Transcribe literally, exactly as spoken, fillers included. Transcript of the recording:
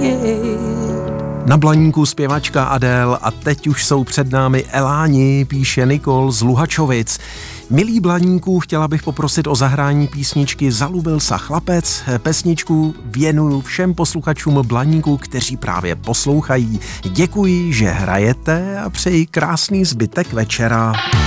Na Blaníku zpěvačka Adele a teď už jsou před námi Eláni, píše Nikol z Luhačovic. Milí Blaníku, chtěla bych poprosit o zahrání písničky Zalubil sa chlapec. Pesničku věnuju všem posluchačům Blaníku, kteří právě poslouchají. Děkuji, že hrajete a přeji krásný zbytek večera.